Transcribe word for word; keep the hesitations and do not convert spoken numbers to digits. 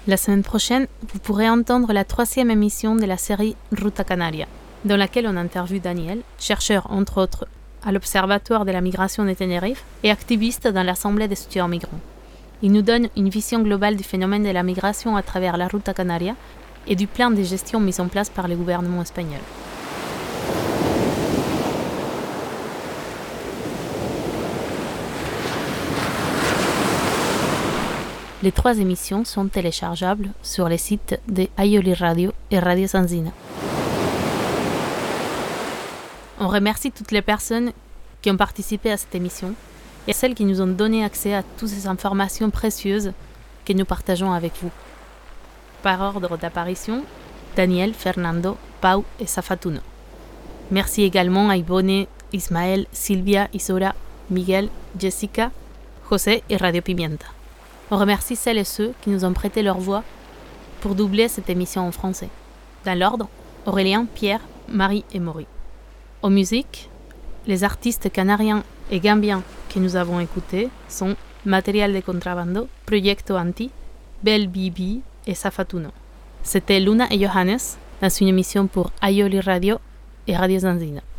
La semaine prochaine, vous pourrez entendre la troisième émission de la série Ruta Canaria, dans laquelle on interviewe Daniel, chercheur entre autres à l'Observatoire de la migration de Tenerife et activiste dans l'Assemblée des étudiants migrants. Il nous donne une vision globale du phénomène de la migration à travers la Ruta Canaria et du plan de gestion mis en place par le gouvernement espagnol. Les trois émissions sont téléchargeables sur les sites de Aioli Radio et Radio Zanzina. On remercie toutes les personnes qui ont participé à cette émission et celles qui nous ont donné accès à toutes ces informations précieuses que nous partageons avec vous. Par ordre d'apparition, Daniel, Fernando, Pau et Safatuno. Merci également à Ibone, Ismaël, Silvia, Isora, Miguel, Jessica, José et Radio Pimienta. On remercie celles et ceux qui nous ont prêté leur voix pour doubler cette émission en français. Dans l'ordre, Aurélien, Pierre, Marie et Maury. Aux musiques, les artistes canariens et gambiens que nous avons écoutés sont Material de Contrabando, Proyecto Anti, Bel Bibi et Safatuno. C'était Luna et Johannes dans une émission pour Aioli Radio et Radio Zanzina.